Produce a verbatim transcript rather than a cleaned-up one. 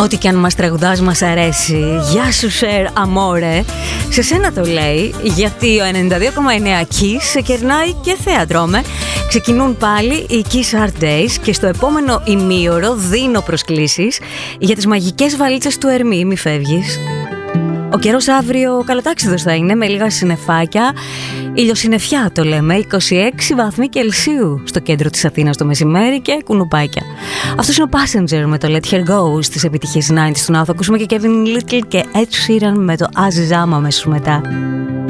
Ό,τι και αν μας τραγουδάς μας αρέσει. Γεια σου Σερ Αμόρε. Σε σένα το λέει, γιατί ο ενενήντα δύο κόμμα εννέα Kiss σε κερνάει και θέατρο με. Ξεκινούν πάλι οι Kiss Art Days και στο επόμενο ημίωρο δίνω προσκλήσεις για τις μαγικές βαλίτσες του Ερμή. Μη φεύγεις. Ο καιρός αύριο καλοτάξιδος θα είναι, με λίγα συννεφάκια. Ηλιοσυννεφιά το λέμε, είκοσι έξι βαθμοί Κελσίου στο κέντρο της Αθήνας το μεσημέρι και κουνουπάκια. Αυτός είναι ο Passenger με το Let Her Go στις επιτυχίες ενενήντα του Now. Θα ακούσουμε και Kevin Little και Ed Sheeran με το Azizama αμέσως μετά.